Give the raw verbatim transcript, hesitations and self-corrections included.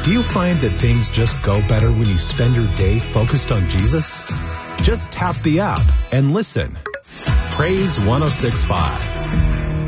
Do you find that things just go better when you spend your day focused on Jesus? Just tap the app and listen. Praise one oh six point five.